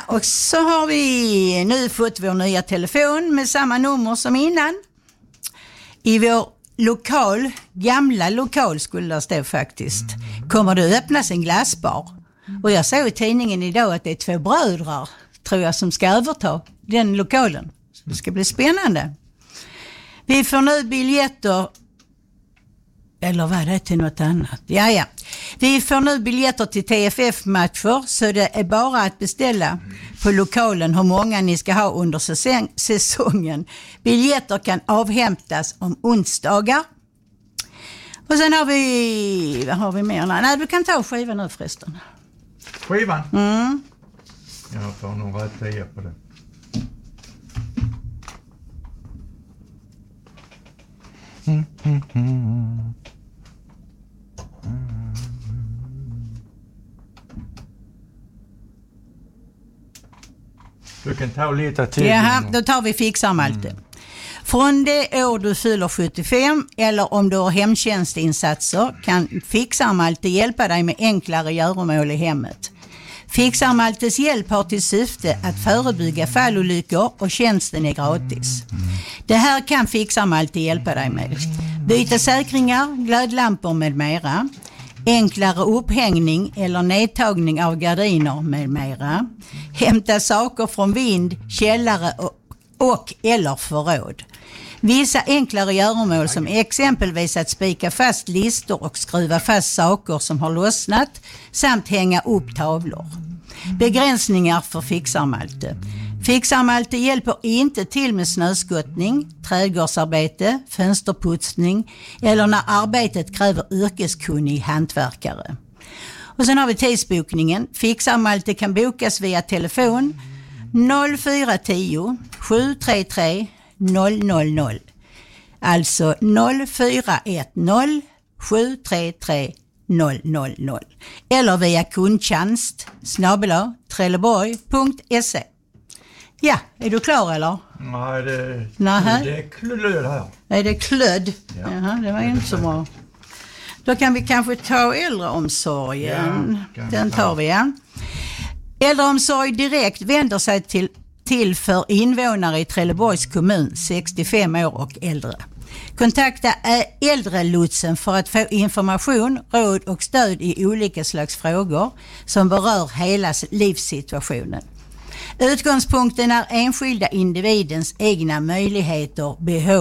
och så har vi nu fått vår nya telefon med samma nummer som innan. I vår gamla lokal skulle det stå faktiskt. Kommer det öppnas en glassbar. Och jag såg i tidningen idag att det är 2 bröder, tror jag, som ska överta den lokalen. Så det ska bli spännande. Vi får nu biljetter, eller vad är det till något annat? Ja. Vi får nu biljetter till TFF-matcher, så det är bara att beställa på lokalen hur många ni ska ha under säsongen. Biljetter kan avhämtas om onsdagar. Och sen har vi, vad har vi mer? Nej, du kan ta skivan nu förresten. Skivan? Mm. Jag får nog rätt tia på det. Du kan ta lite tid. Jaha, då tar vi Fixar Malte. Från det år du fyller 75 eller om du har hemtjänstinsatser kan Fixar Malte hjälpa dig med enklare göromål i hemmet. Fixar Maltes hjälp har till syfte att förebygga fallolyckor och tjänsten är gratis. Det här kan Fixar Malte hjälpa dig med. Byta säkringar, glödlampor med mera. Enklare upphängning eller nedtagning av gardiner med mera. Hämta saker från vind, källare och eller förråd. Vissa enklare göromål som exempelvis att spika fast lister och skruva fast saker som har lossnat samt hänga upp tavlor. Begränsningar för Fixar Malte. Fixar Malte hjälper inte till med snöskottning, trädgårdsarbete, fönsterputsning eller när arbetet kräver yrkeskunnig hantverkare. Och sen har vi tidsbokningen. Fixar Malte kan bokas via telefon 0410 733 000. Alltså 0410 733 000. Eller via kundtjänst @trelleborg.se. Ja, är du klar eller? Nej, det är klöd här. Är det klöd? Ja. Jaha, det var inte så bra. Då kan vi kanske ta äldreomsorgen. Ja, den tar vi, ja. Äldreomsorg direkt vänder sig till för invånare i Trelleborgs kommun 65 år och äldre. Kontakta äldrelotsen för att få information, råd och stöd i olika slags frågor som berör hela livssituationen. Utgångspunkten är enskilda individens egna möjligheter,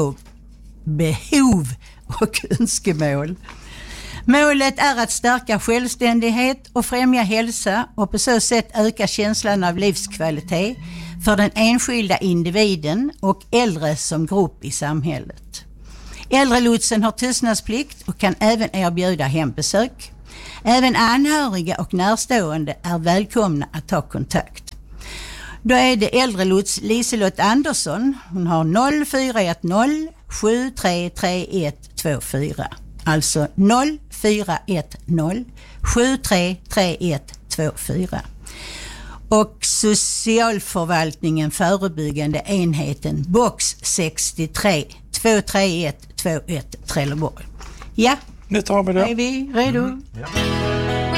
behov och önskemål. Målet är att stärka självständighet och främja hälsa och på så sätt öka känslan av livskvalitet för den enskilda individen och äldre som grupp i samhället. Äldrelotsen har tystnadsplikt och kan även erbjuda hembesök. Även anhöriga och närstående är välkomna att ta kontakt. Då är det äldrelots Liselott Andersson. Hon har 0410 733124. Alltså 0410 733124. Och socialförvaltningen förebyggande enheten box 63 231 21 Trelleborg. Ja, nu tar vi det. Är vi redo? Ja.